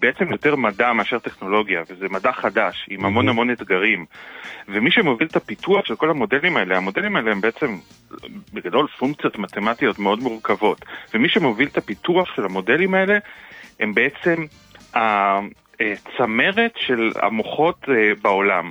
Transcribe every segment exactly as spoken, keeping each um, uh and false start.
בעצם יותר מדע מאשר טכנולוגיה, וזה מדע חדש, עם המון המון אתגרים. ומי שמוביל את הפיתוח של כל המודלים האלה, המודלים האלה הם בעצם, בגדול, פונקציות מתמטיות מאוד מורכבות. ומי שמוביל את הפיתוח של המודלים האלה, הם בעצם הצמרת של המוחות בעולם.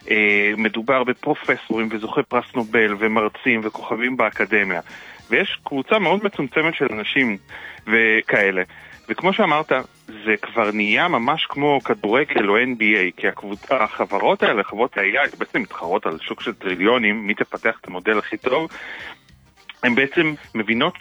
מדובר בפרופסורים וזוכי פרס נובל ומרצים וכוכבים באקדמיה. ויש קבוצה מאוד מצומצמת של אנשים וכאלה. וכמו שאמרת, זה כבר נהיה ממש כמו כדורגל או אן בי איי, כי הקבוצה, החברות האלה, חברות ה-איי איי, בעצם מתחרות על שוק של טריליונים, מי תפתח את המודל הכי טוב, הן בעצם מבינות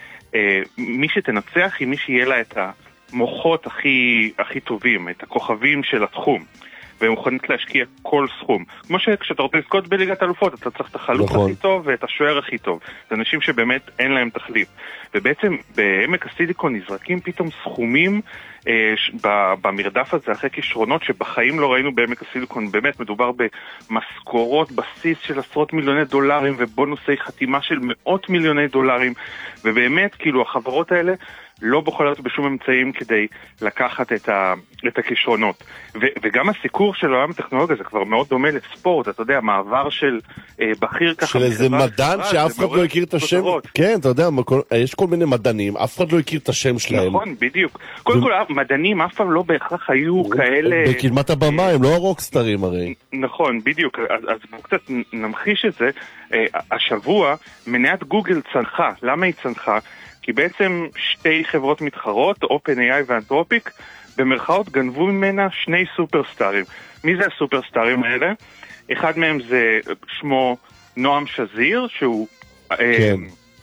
שמי שתנצח היא מי שיהיה לה את המוחות הכי, הכי טובים, את הכוכבים של התחום. והם מוכנות להשקיע כל סכום. כמו שכשאתה רוצה לזכות בליגת אלופות, אתה צריך את החלוץ הכי טוב ואת השוער הכי טוב. זה אנשים שבאמת אין להם תחליף. ובעצם בעמק הסיליקון נזרקים פתאום סכומים אה, במרדף הזה אחרי כישרונות שבחיים לא ראינו בעמק הסיליקון. באמת מדובר במשכורות בסיס של עשרות מיליוני דולרים ובונוסי חתימה של מאות מיליוני דולרים. ובאמת כאילו החברות האלה לא בוחלות בשום אמצעים כדי לקחת את, ה, את הכישרונות. ו, וגם הסיקור של העולם הטכנולוגיה זה כבר מאוד דומה לספורט, אתה יודע, מעבר של אה, בכיר ככה. של איזה מדען שאף אחד לא הכיר את השם. כן, אתה יודע, יש כל מיני מדענים, אף אחד לא הכיר את השם שלהם. נכון, בדיוק. קודם כל, מדענים אף פעם לא בהכרח היו כאלה... בקדמת הבמה, הם לא הרוקסטרים הרי. נכון, בדיוק. אז, אז בואו קצת נמחיש את זה. השבוע, מניית גוגל צנחה. למה היא צנחה? כי בעצם שתי חברות מתחרות, OpenAI ואנתרופיק, במרכאות גנבו ממנה שני סופרסטארים. מי זה הסופרסטארים האלה? אחד מהם זה שמו נועם שזיר, שהוא כן.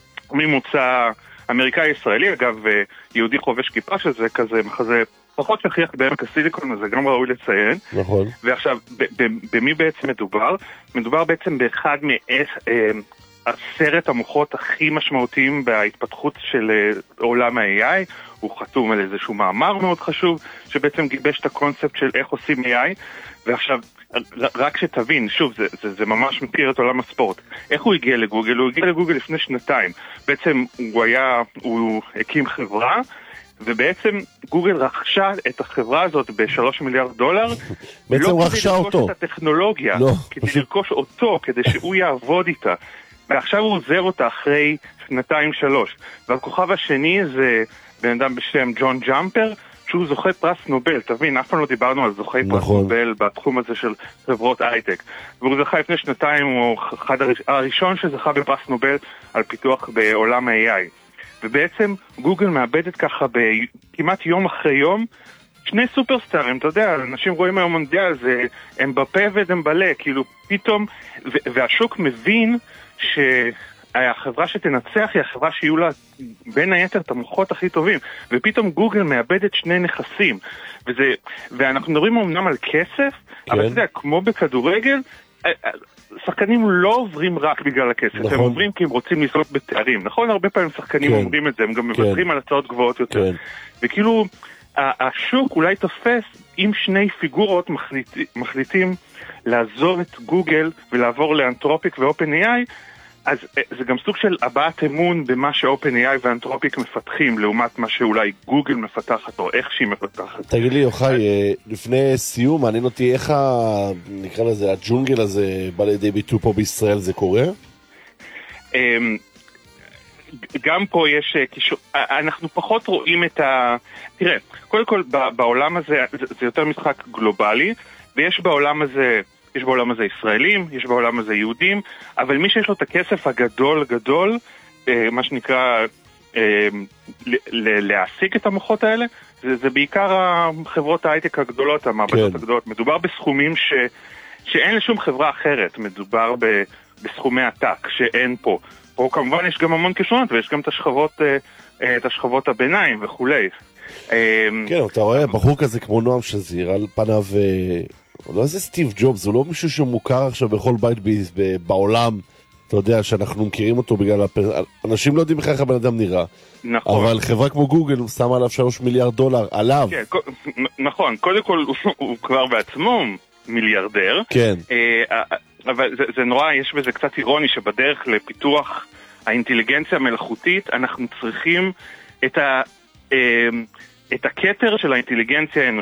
ממוצא אמריקאי-ישראלי, אגב יהודי חובש כיפה, שזה כזה מחזה פחות שכיח בעמק הסיליקון, אז זה גם ראוי לציין. נכון. ועכשיו, במי בעצם מדובר? מדובר בעצם באחד מעשר... עשרת המוחות הכי משמעותיים בהתפתחות של עולם ה-איי איי, הוא חתום על איזשהו מאמר מאוד חשוב, שבעצם גיבש את הקונספט של איך עושים איי איי, ועכשיו, רק שתבין, שוב, זה, זה, זה ממש מכיר את עולם הספורט. איך הוא הגיע לגוגל? הוא הגיע לגוגל לפני שנתיים. בעצם הוא היה, הוא הקים חברה, ובעצם גוגל רכשה את החברה הזאת בשלוש מיליארד דולר, בעצם לא רכשה כדי אותו. לרכוש את הטכנולוגיה, לא, כדי לרכוש אותו, כדי שהוא יעבוד איתה. ועכשיו הוא עוזר אותה אחרי שנתיים שלוש. והכוכב השני זה בן אדם בשם ג'ון ג'אמפר, שהוא זוכה פרס נובל. תבין, אף פעם לא דיברנו על זוכי נכון. פרס נובל בתחום הזה של חברות הייטק. והוא זכה לפני שנתיים, הוא אחד הראשון שזכה בפרס נובל על פיתוח בעולם ה-איי איי. ובעצם גוגל מאבדת ככה כמעט יום אחרי יום, שני סופרסטארים, אתה יודע, אנשים רואים היום מונדיאל, זה הם בפה ודמבלה, כאילו פתאום, והשוק מבין שהחברה שתנצח היא החברה שיהיו לה בין היתר את המוחות הכי טובים, ופתאום גוגל מאבדת שני נכסים, וזה, ואנחנו מדברים אמנם על כסף, כן. אבל אתה יודע, כמו בכדורגל, שחקנים לא עוברים רק בגלל הכסף, נכון. הם עוברים כי הם רוצים לזכות בתארים, נכון? הרבה פעמים שחקנים כן. אומרים את זה, הם גם מוותרים כן. על הצעות גבוהות יותר, כן. וכאילו השוק אולי תופס אם שני פיגורות מחליט, מחליטים לעזור את גוגל ולעבור לאנתרופיק ואופן-איי, אז זה גם סוג של הבעת אמון במה שאופן-איי ואנתרופיק מפתחים, לעומת מה שאולי גוגל מפתחת או איך שהיא מפתחת. תגיד לי, יוחאי, לפני סיום, מעניין אותי איך נקרא לזה, הג'ונגל הזה בא לידי ביטוי פה בישראל, זה קורה? גם פה יש קישור, אנחנו פחות רואים את ה... תראה, קודם כל בעולם הזה, זה יותר משחק גלובלי, ויש בעולם הזה, יש בעולם הזה ישראלים, יש בעולם הזה יהודים, אבל מי שיש לו את הכסף הגדול גדול, מה שנקרא להעסיק את המוחות האלה, זה, זה בעיקר החברות ההייטק הגדולות, המעבדות כן. הגדולות. מדובר בסכומים ש, שאין לשום חברה אחרת, מדובר ב, בסכומי עתק שאין פה. פה כמובן יש גם המון כישרונות, ויש גם את השכבות, את השכבות הביניים וכולי. כן, אתה רואה, בחור כזה כמו נועם שזיר, על פניו, לא איזה סטיב ג'ובס, הוא לא מישהו שמוכר עכשיו בכל בית בעולם, אתה יודע, שאנחנו מכירים אותו בגלל, אנשים לא יודעים איך הבן אדם נראה. נכון. אבל חברה כמו גוגל, הוא שם עליו שלוש מיליארד דולר, עליו. כן, נכון, קודם כל הוא כבר בעצמו מיליארדר. כן. אבל זה, זה נורא, יש בזה קצת אירוני שבדרך לפיתוח האינטליגנציה המלאכותית אנחנו צריכים את, ה, את הכתר של האינטליגנציה האנושית.